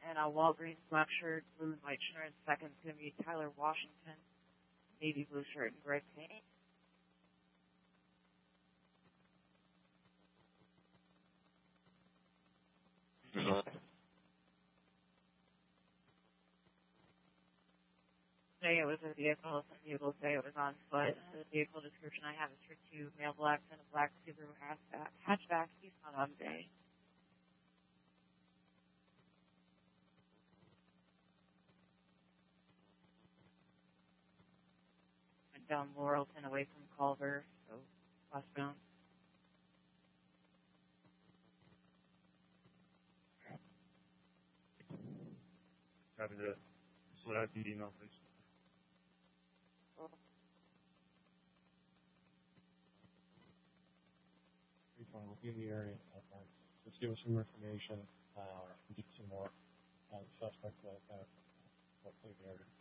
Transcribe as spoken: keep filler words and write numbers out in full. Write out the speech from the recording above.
and a Walgreens black shirt, blue and white shirt. Second's going to be Tyler Washington, navy blue shirt and gray paint. Today it was a vehicle. Some people say it was on foot. The vehicle description I have is for two male blacks and a black Subaru hatchback. He's not on day. Went down Laurelton away from Culver, so westbound. Copy that. So that's the email, please. We'll be in the area. Uh, just give us some information, uh, and get some more uh, suspects like that. Hopefully, the area.